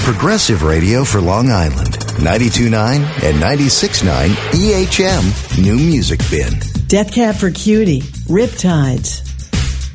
Progressive radio for Long Island. 92.9 and 96.9 EHM New Music Bin. Death Cab for Cutie. Riptides.